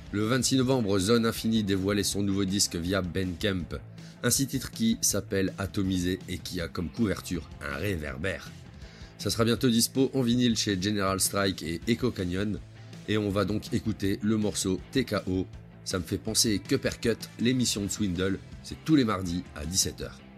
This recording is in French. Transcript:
Le 26 novembre, Zone Infinity dévoilait son nouveau disque via Bandcamp, un titre qui s'appelle Atomisé et qui a comme couverture un réverbère. Ça sera bientôt dispo en vinyle chez General Strike et Echo Canyon, et on va donc écouter le morceau TKO. Ça me fait penser que Percut, l'émission de Swindle, c'est tous les mardis à 17h.